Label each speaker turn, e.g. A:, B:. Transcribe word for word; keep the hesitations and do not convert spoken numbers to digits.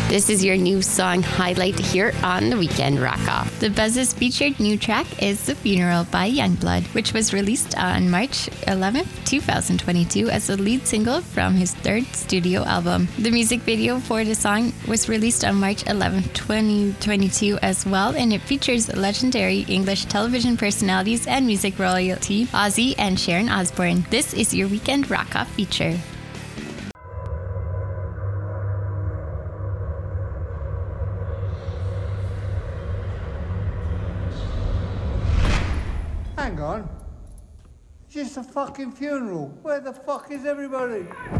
A: This is your new song highlight here on the Weekend Rock Off. The Buzz's featured new track is The Funeral by Youngblood, which was released on March eleventh, twenty twenty-two as the lead single from his third studio album. The music video for the song was released on March eleventh, twenty twenty-two as well, and it features legendary English television personalities and music royalty Ozzy and Sharon Osbourne. This is your Weekend Rock Off feature.
B: Hang on. It's just a fucking funeral. Where the fuck is everybody?